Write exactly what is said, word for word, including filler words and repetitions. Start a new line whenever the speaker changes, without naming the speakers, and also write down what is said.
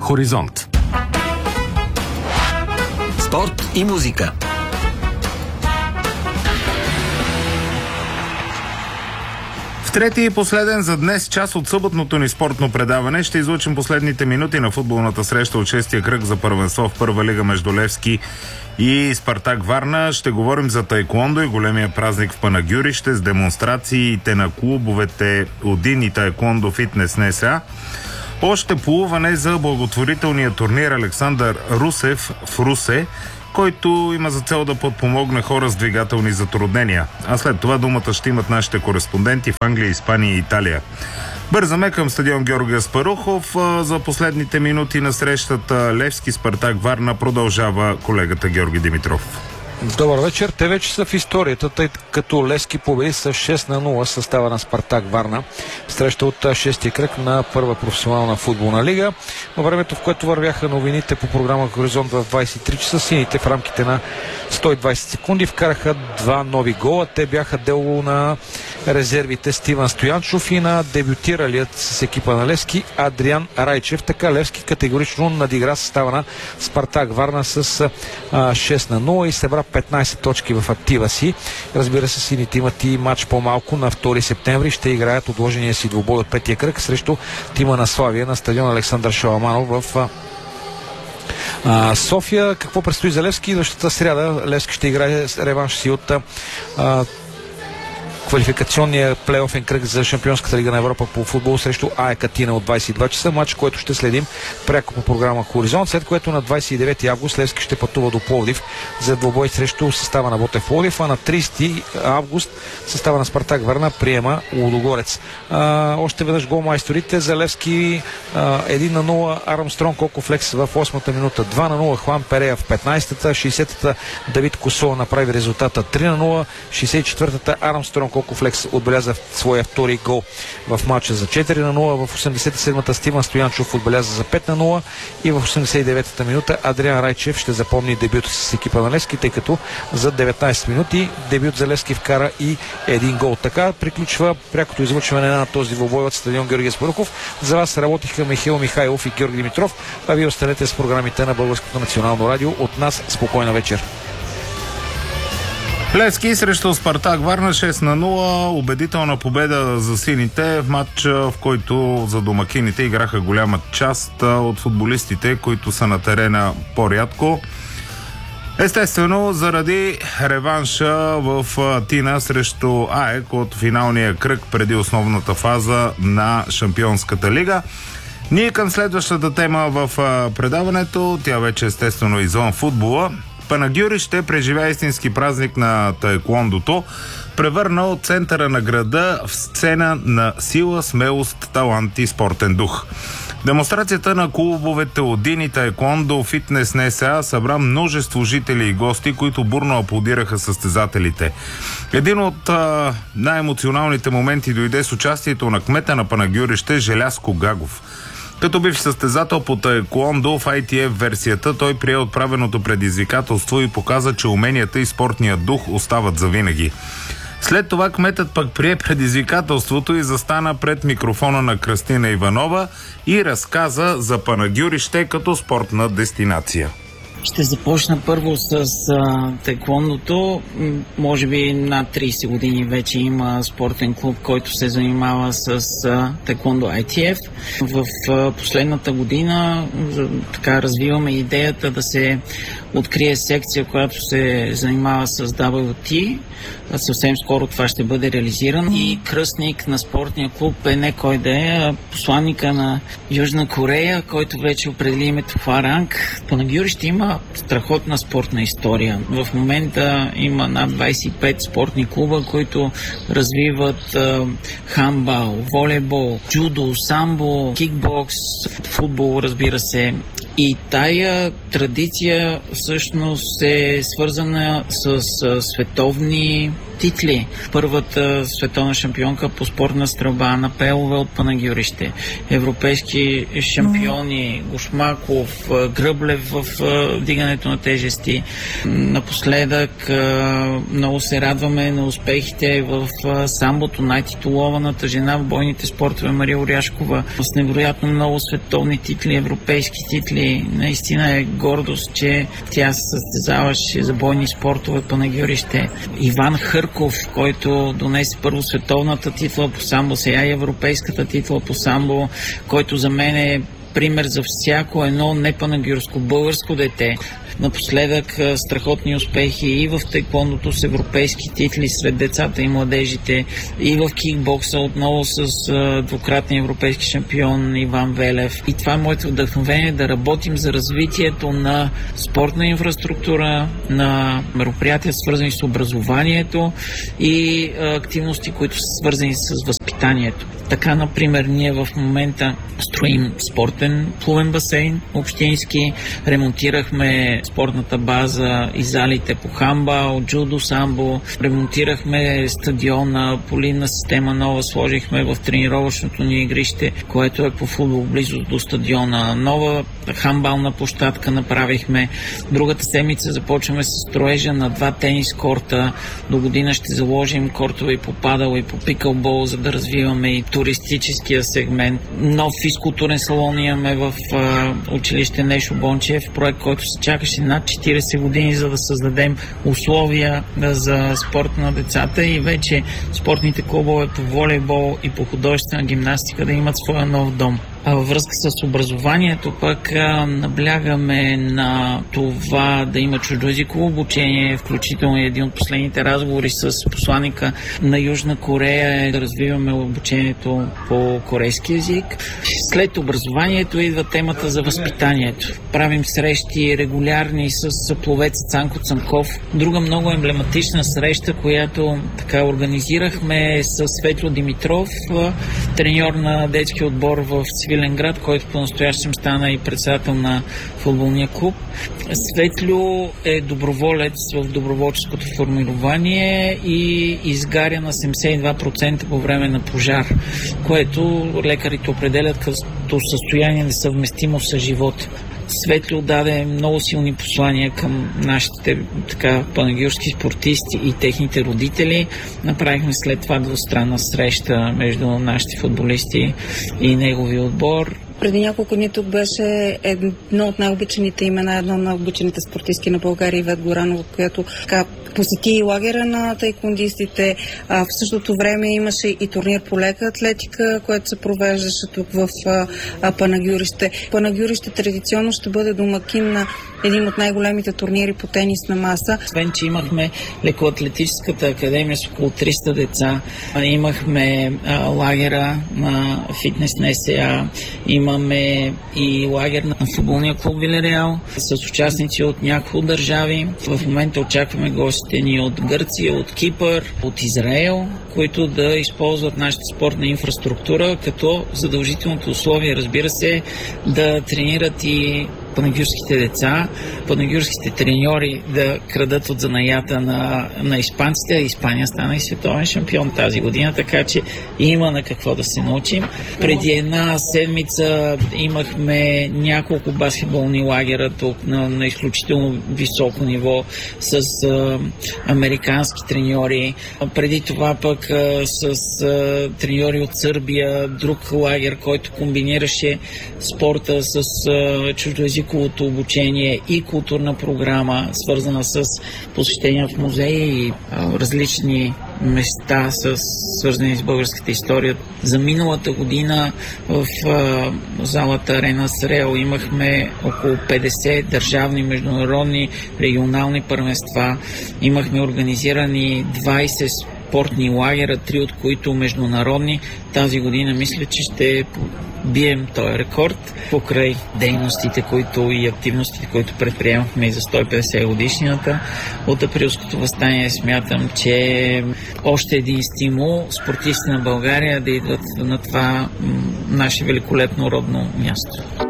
Хоризонт.
Спорт и музика.
В трети и последен за днес част от съботното ни спортно предаване ще излучим последните минути на футболната среща от шестия кръг за първенство в първа лига между Левски и Спартак Варна. Ще говорим за таеквондо и големия празник в Панагюрище с демонстрациите на клубовете Один и Таеквондо Фитнес НСА. Още плуване за благотворителния турнир Александър Русев в Русе, който има за цел да подпомогне хора с двигателни затруднения. А след това думата ще имат нашите кореспонденти в Англия, Испания и Италия. Бързаме към стадион Георги Аспарухов. За последните минути на срещата Левски Спартак Варна продължава колегата Георги Димитров.
Добър вечер. Те вече са в историята, тъй като Левски победи с шест на нула състава на Спартак Варна. Среща от шестия кръг на първа професионална футболна лига. Във времето, в което вървяха новините по програма Хоризонт в двайсет и три часа, сините в рамките на сто и двайсет секунди вкараха два нови гола. Те бяха дело на резервите Стиван Стоянчов и на дебютиралият с екипа на Левски Адриан Райчев. Така Левски категорично надигра състава на Спартак Варна с а, шест на нула и събра петнайсет точки в актива си. Разбира се, сините имат и матч по-малко на втори септември. Ще играят отложения си двубой от петия кръг срещу тима на Славия на стадион Александър Шаламанов в а, София. Какво предстои за Левски? Идващата сряда Левски ще играе реванш си от а, квалификационния плейофен кръг за Шампионската лига на Европа по футбол срещу АЕК Атина от двайсет и два часа. Матч, който ще следим пряко по програма Хоризонт, след което на двайсет и девети август Левски ще пътува до Пловдив за двубой срещу състава на Ботев Пловдив, а на трийсети август състава на Спартак Варна приема Лудогорец. А, още веднъж голмайсторите за Левски а, едно на нула Армстронг Кокофлекс в осмата минута, два на нула Хуан Перея в петнайсетата, шейсетата Давид Косола направи резултата три на нула, шейсет и четвъртата Армстронг Кокофлекс отбеляза своя втори гол в матча за четири на нула. В осемдесет и седмата Стиван Стоянчов отбеляза за пет на нула и в осемдесет и деветата минута Адриан Райчев ще запомни дебюта с екипа на Левски, тъй като за деветнайсет минути дебют за Левски вкара и един гол. Така приключва прякото излъчване на този двубой от стадион Георги Аспарухов. За вас работиха Михаил Михайлов и Георги Димитров, а вие останете с програмите на Българското национално радио. От нас спокойна вечер.
Левски срещу Спартак Варна шест на нула. Убедителна победа за сините в матч, в който за домакините играха голяма част от футболистите, които са на терена по-рядко. Естествено, заради реванша в Атина срещу АЕК от финалния кръг преди основната фаза на Шампионската лига. Ние към следващата тема в предаването, тя вече естествено извън футбола. Панагюрище преживя истински празник на таеквондото, превърна от центъра на града в сцена на сила, смелост, талант и спортен дух. Демонстрацията на клубовете Один и Таеквондо Фитнес НСА събра множество жители и гости, които бурно аплодираха състезателите. Един от а, най-емоционалните моменти дойде с участието на кмета на Панагюрище Желязко Гагов. Като бивш състезател по таеквондо в ай ти еф версията, той прие отправеното предизвикателство и показа, че уменията и спортният дух остават завинаги. След това кметът пък прие предизвикателството и застана пред микрофона на Кръстина Иванова и разказа за Панагюрище като спортна дестинация.
Ще започна първо с а, таеквондото. Може би над трийсет години вече има спортен клуб, който се занимава с а, таеквондо ай ти еф. В а, последната година за, така развиваме идеята да се открие секция, която се занимава с дабъл ю ти. Съвсем скоро това ще бъде реализирано. И кръстник на спортния клуб е не кой да е, а посланника на Южна Корея, който вече определи името Хваранг. Панагюрище има страхотна спортна история. В момента има над двайсет и пет спортни клуба, които развиват а, хандбал, волейбол, джудо, самбо, кикбокс, футбол, разбира се, И тая традиция всъщност е свързана с, с световни титли. Първата световна шампионка по спортна стрелба на пелове от Панагюрище. Европейски шампиони Гушмаков, Гръблев в вдигането на тежести. Напоследък много се радваме на успехите в самбото, най-титулованата жена в бойните спортове Мария Оряшкова с невероятно много световни титли, европейски титли. Наистина е гордост, че тя се състезаваше за бойни спортове Панагюрище. Иван Хърков, който донесе първо световната титла по самбо, сега и европейската титла по самбо, който за мен е пример за всяко едно непанагюрско българско дете. Напоследък страхотни успехи и в тейквондото с европейски титли сред децата и младежите, и в кикбокса отново с двукратния европейски шампион Иван Велев. И това е моето вдъхновение да работим за развитието на спортна инфраструктура, на мероприятия свързани с образованието и активности, които са свързани с възпитанието. Така, например, ние в момента строим спортен плувен басейн общински, ремонтирахме спортната база и залите по хамбал, джудо, самбо, ремонтирахме стадиона, полинна система нова, сложихме в тренировъчното ни игрище, което е по футбол близо до стадиона, нова хамбална площадка направихме. Другата седмица започваме с строежа на два тенис корта. До година ще заложим кортове и по падал, и по пикълбол, за да развиваме и туристическия сегмент. Нов физкултурен салон имаме в а, училище Нешо Бончев, проект, който се чакаше над четирийсет години, за да създадем условия да, за спорт на децата и вече спортните клубове по волейбол и по художествена гимнастика да имат своя нов дом. А във връзка с образованието пък а, наблягаме на това да има чуждоезиково обучение, включително един от последните разговори с посланика на Южна Корея е да развиваме обучението по корейски език. След образованието идва темата за възпитанието. Правим срещи регулярни с пловец Цанко Цанков. Друга много емблематична среща, която така организирахме с Светло Димитров, треньор на детския отбор в Свиленград, който по-настоящем стана и председател на футболния клуб. Светлю е доброволец в доброволческото формирование и изгаря на седемдесет и два процента по време на пожар, което лекарите определят като състояние несъвместимо с живота. Светло даде много силни послания към нашите така панагюрски спортисти и техните родители. Направихме след това двустранна среща между нашите футболисти и негови отбор.
Преди няколко дни тук беше едно от най-обичаните имена, едно от най-обичаните спортистки на България, Ивет Горанова, която така посети и лагера на тайкондистите. А, в същото време имаше и турнир по лека атлетика, което се провеждаше тук в а, а, Панагюрище. Панагюрище традиционно ще бъде домакин на един от най-големите турнири по тенис на маса.
Освен, че имахме лекоатлетическата академия с около триста деца, имахме а, лагера на фитнес на ЕСА, имаме и лагер на футболния клуб Вилереал с участници от няколко държави. В момента очакваме гостите ни от Гърция, от Кипър, от Израел, които да използват нашата спортна инфраструктура, като задължителното условие, разбира се, да тренират и панагюрските деца, панагюрските треньори да крадат от занаята на, на испанците. Испания стана и световен шампион тази година, така че има на какво да се научим. Преди една седмица имахме няколко баскетболни лагера тук на, на изключително високо ниво с а, американски треньори. Преди това пък а, с а, треньори от Сърбия, друг лагер, който комбинираше спорта с а, чуждоезиковото обучение и културна програма, свързана с посещения в музеи и а, различни места, с, свързани с българската история. За миналата година в а, залата Арена Срел имахме около петдесет държавни, международни, регионални първенства. Имахме организирани двайсет спортни лагера, три от които международни. Тази година мисля, че ще бием този рекорд покрай дейностите които и активностите, които предприемахме и за сто и петдесет годишнината от априлското въстание. Смятам, че още един стимул спортисти на България да идват на това м- наше великолепно родно място.